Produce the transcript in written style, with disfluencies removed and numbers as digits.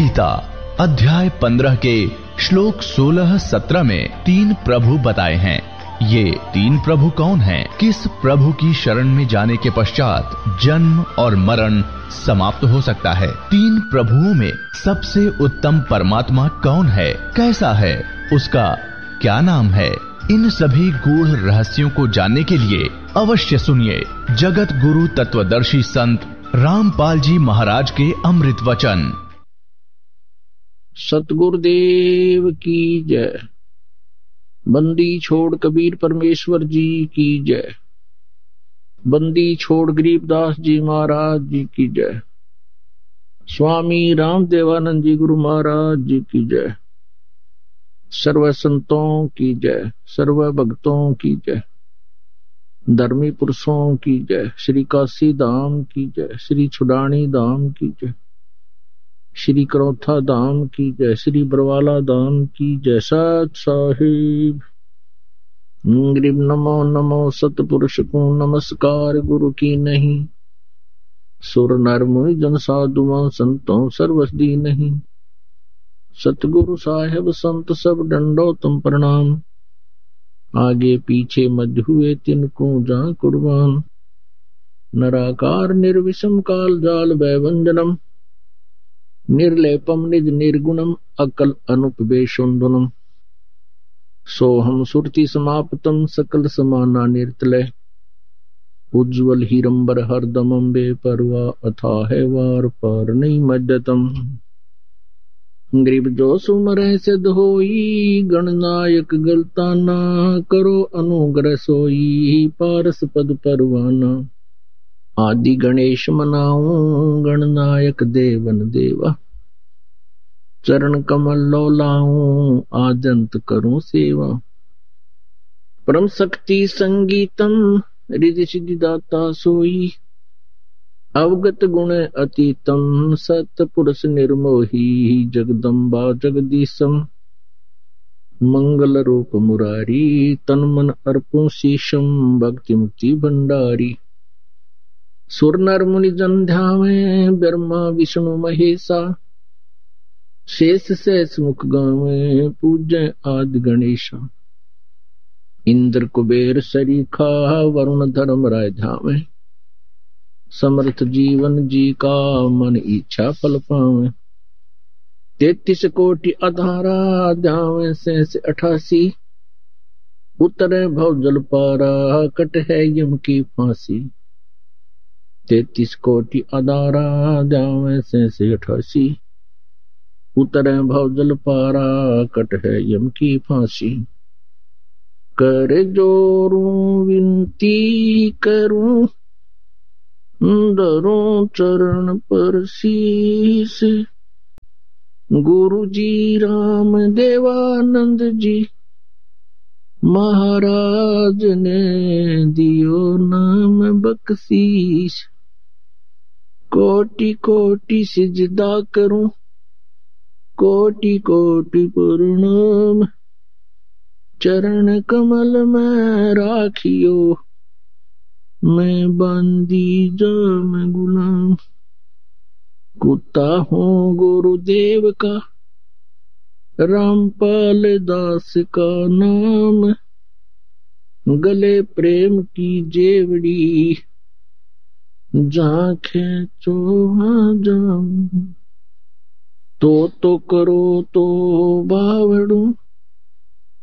गीता अध्याय 15 के श्लोक 16-17 में 3 प्रभु बताए हैं। ये 3 प्रभु कौन हैं? किस प्रभु की शरण में जाने के पश्चात जन्म और मरण समाप्त हो सकता है? 3 प्रभुओं में सबसे उत्तम परमात्मा कौन है? कैसा है? उसका क्या नाम है? इन सभी गूढ़ रहस्यों को जानने के लिए अवश्य सुनिए जगत गुरु तत्वदर्शी संत रामपाल जी महाराज के अमृत वचन। सतगुरुदेव की जय। बंदी छोड़ कबीर परमेश्वर जी की जय। बंदी छोड़ गरीबदास जी महाराज जी की जय। स्वामी रामदेवानंद जी गुरु महाराज जी की जय। सर्व संतों की जय, सर्व भक्तों की जय, धर्मी पुरुषों की जय, श्री काशी धाम की जय, श्री छुडानी धाम की जय, श्री करौथा धाम की जय, श्री बरवाला धाम की जय। सत साहिब गरीब नमो नमो सतपुरुष को नमस्कार गुरु की नहीं। सुर नर मुनि जन साधुओं संतों सर्वसदी नहीं। सतगुरु साहेब संत सब डंडो तुम प्रणाम। आगे पीछे मध्य हुए तिनको जा कुर्बान। नराकार निर्विषम काल जाल वैवंजनम। निर्लेपम निज निर्गुणम अकल अनुपवेशुंधुनम। सोहम सुरति समाप्तम सकल समाना निर्तलय। उज्ज्वल हीरंबर हरदमं बेपरवा अथाह वार पार नहीं मध्यतम। गरीब जो सुमरै सिद्ध होई गणनायक गलताना। करो अनुग्रह सोई पारस पद परवाना। आदि गणेश मनाऊं गणनायक देवन देवा। चरण कमल लो लाऊं आदंत करूं सेवा। परम शक्ति संगीतम रिधि सिद्धि दाता सोई। अवगत गुण अतीतम सत पुरुष निर्मोही। जगदम्बा जगदीशम मंगल रूप मुरारी। तन मन अर्पण शीशम भक्ति मुक्ति भंडारी। सुर नर मुनि जन ध्यावे ब्रह्मा विष्णु महेशा। शेष शेष मुख गावे पूजय आदि गणेशा। इंद्र कुबेर सरीखा वरुण धर्म राय धावे। समर्थ जीवन जी का मन इच्छा फल पावे। 33 कोटि आधारा ध्यावे से 88। उतरे भव जल पारा कट है यम की फांसी। 33 कोटि आधारा ध्यावे से 88। उतरे भव जल पारा कट है यम की फांसी। कर जोरूं विनती करूं धरूं चरण पर शीस। गुरु जी राम देवानंद जी महाराज ने दियो नाम बख्शीश। कोटि कोटि सिजदा करूं कोटि कोटि प्रणाम। चरण कमल में राखियो मैं बंदी जाम गुलाम। कुत्ता हूँ गुरुदेव का रामपाल दास का नाम। गले प्रेम की जेवड़ी जहाँ खेचो वहाँ जाऊं। तो करो तो बावड़ू